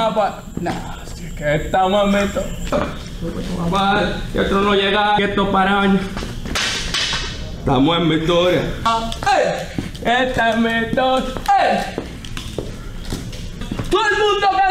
a... Nah, si es que estamos en esto. Y otro no llega, que esto para años. Estamos en Victoria. Esta es mi historia. Todo el mundo